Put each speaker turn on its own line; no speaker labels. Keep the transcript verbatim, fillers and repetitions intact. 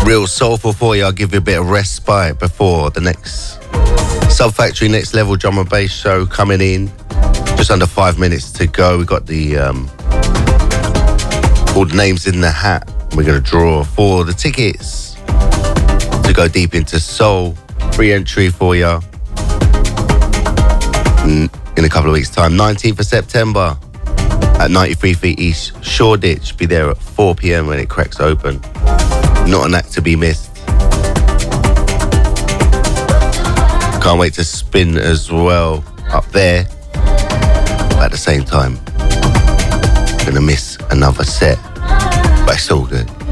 Real soulful for you. I'll give you a bit of respite before the next Sub Factory Next Level Drum and Bass show coming in. Just under five minutes to go. We got the um, all the names in the hat. We're going to draw for the tickets to go deep into soul. Free entry for you in a couple of weeks' time. nineteenth of September at ninety-three Feet East Shoreditch. Be there at four p.m. when it cracks open. Not an act to be missed. Can't wait to spin as well up there. But at the same time, gonna miss another set, but it's all good.